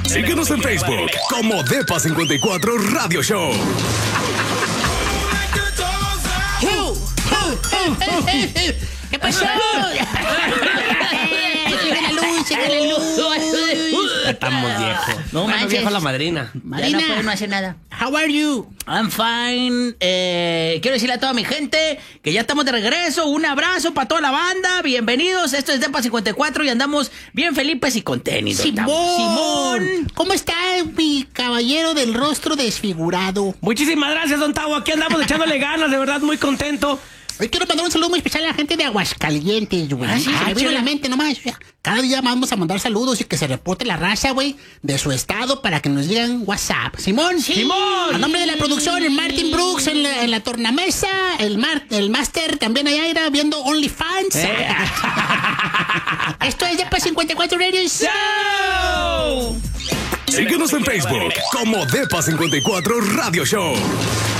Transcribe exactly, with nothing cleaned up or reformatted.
Síguenos en Facebook como Depa cincuenta y cuatro Radio Show. ¿Qué pasó? Llega la luz, llega la luz. Estamos viejos. No, más viejo la madrina. Madrina, Ya no puedo hacer nada. how are you? I'm fine. Eh, quiero decirle a toda mi gente que ya estamos de regreso. Un abrazo para toda la banda. Bienvenidos. Esto es Depa cincuenta y cuatro y andamos bien felices y contenidos. Simón. Simón. ¿Cómo está mi caballero del rostro desfigurado? Muchísimas gracias, don Tavo. Aquí andamos echándole ganas, de verdad, muy contento. Hoy quiero mandar un saludo muy especial a la gente de Aguascalientes, güey. Ah, sí, Se me vino a la échale. mente nomás. Cada día vamos a mandar saludos y que se reporte la raza, güey, de su estado para que nos digan WhatsApp. Simón. Simón. A nombre de la producción, el Martin Brooks en la, en la tornamesa, el, Mar, el Master también allá era viendo OnlyFans. Eh. Esto es Depa cincuenta y cuatro Radio Show. Síguenos en Facebook como Depa cincuenta y cuatro Radio Show.